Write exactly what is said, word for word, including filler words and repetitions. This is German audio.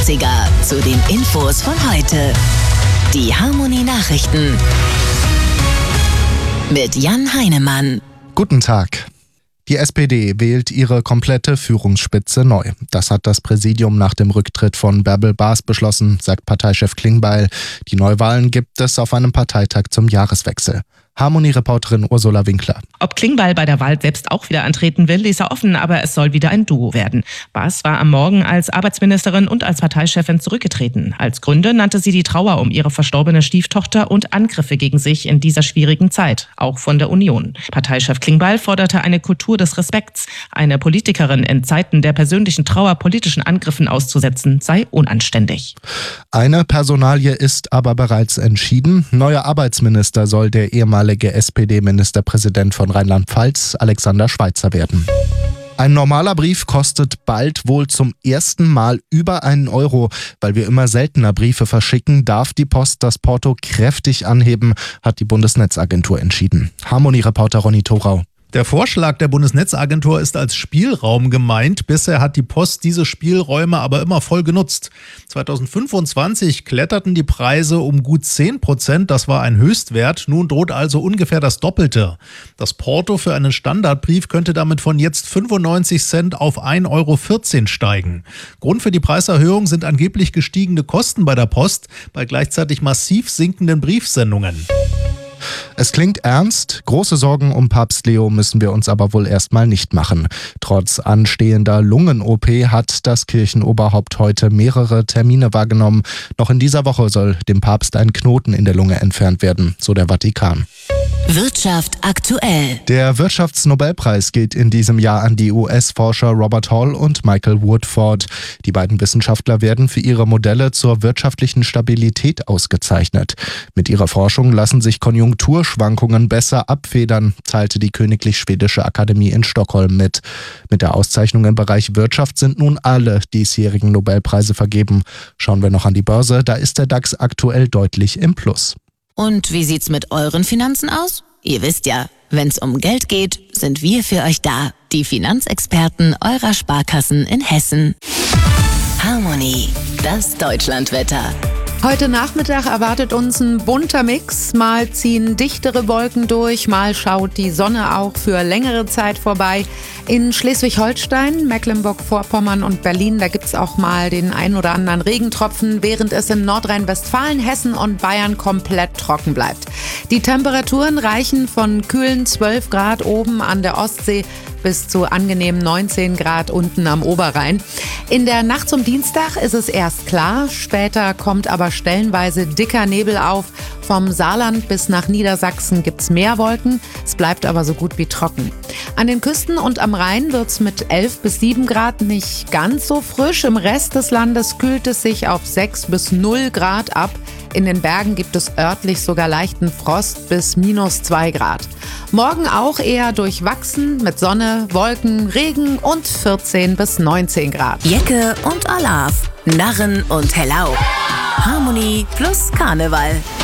dreißiger zu den Infos von heute. Die Harmony Nachrichten mit Jan Heinemann. Guten Tag. Die S P D wählt ihre komplette Führungsspitze neu. Das hat das Präsidium nach dem Rücktritt von Bärbel Baas beschlossen, sagt Parteichef Klingbeil. Die Neuwahlen gibt es auf einem Parteitag zum Jahreswechsel. Harmony-Reporterin Ursula Winkler. Ob Klingbeil bei der Wahl selbst auch wieder antreten will, ließ er offen, aber es soll wieder ein Duo werden. Baas war am Morgen als Arbeitsministerin und als Parteichefin zurückgetreten. Als Gründe nannte sie die Trauer um ihre verstorbene Stieftochter und Angriffe gegen sich in dieser schwierigen Zeit, auch von der Union. Parteichef Klingbeil forderte eine Kultur des Respekts. Eine Politikerin in Zeiten der persönlichen Trauer politischen Angriffen auszusetzen, sei unanständig. Eine Personalie ist aber bereits entschieden. Neuer Arbeitsminister soll der ehemalige S P D-Ministerpräsident von Rheinland-Pfalz, Alexander Schweitzer, werden. Ein normaler Brief kostet bald wohl zum ersten Mal über einen Euro. Weil wir immer seltener Briefe verschicken, darf die Post das Porto kräftig anheben, hat die Bundesnetzagentur entschieden. Harmony-Reporter Ronny Thorau. Der Vorschlag der Bundesnetzagentur ist als Spielraum gemeint. Bisher hat die Post diese Spielräume aber immer voll genutzt. zweitausendfünfundzwanzig kletterten die Preise um gut zehn Prozent. Das war ein Höchstwert. Nun droht also ungefähr das Doppelte. Das Porto für einen Standardbrief könnte damit von jetzt fünfundneunzig Cent auf ein Euro vierzehn steigen. Grund für die Preiserhöhung sind angeblich gestiegene Kosten bei der Post bei gleichzeitig massiv sinkenden Briefsendungen. Es klingt ernst, große Sorgen um Papst Leo müssen wir uns aber wohl erstmal nicht machen. Trotz anstehender Lungen-O P hat das Kirchenoberhaupt heute mehrere Termine wahrgenommen. Noch in dieser Woche soll dem Papst ein Knoten in der Lunge entfernt werden, so der Vatikan. Wirtschaft aktuell. Der Wirtschaftsnobelpreis geht in diesem Jahr an die U S-Forscher Robert Hall und Michael Woodford. Die beiden Wissenschaftler werden für ihre Modelle zur wirtschaftlichen Stabilität ausgezeichnet. Mit ihrer Forschung lassen sich Konjunkturschwankungen besser abfedern, teilte die Königlich Schwedische Akademie in Stockholm mit. Mit der Auszeichnung im Bereich Wirtschaft sind nun alle diesjährigen Nobelpreise vergeben. Schauen wir noch an die Börse, da ist der DAX aktuell deutlich im Plus. Und wie sieht's mit euren Finanzen aus? Ihr wisst ja, wenn's um Geld geht, sind wir für euch da. Die Finanzexperten eurer Sparkassen in Hessen. Harmony, das Deutschlandwetter. Heute Nachmittag erwartet uns ein bunter Mix. Mal ziehen dichtere Wolken durch, mal schaut die Sonne auch für längere Zeit vorbei. In Schleswig-Holstein, Mecklenburg-Vorpommern und Berlin, da gibt's auch mal den ein oder anderen Regentropfen, während es in Nordrhein-Westfalen, Hessen und Bayern komplett trocken bleibt. Die Temperaturen reichen von kühlen zwölf Grad oben an der Ostsee bis zu angenehmen neunzehn Grad unten am Oberrhein. In der Nacht zum Dienstag ist es erst klar, später kommt aber stellenweise dicker Nebel auf. Vom Saarland bis nach Niedersachsen gibt's mehr Wolken, es bleibt aber so gut wie trocken. An den Küsten und am Rhein wird's mit elf bis sieben Grad nicht ganz so frisch. Im Rest des Landes kühlt es sich auf sechs bis null Grad ab. In den Bergen gibt es örtlich sogar leichten Frost bis minus zwei Grad. Morgen auch eher durchwachsen mit Sonne, Wolken, Regen und vierzehn bis neunzehn Grad. Jecke und Alav, Narren und Hellau. Harmony plus Karneval.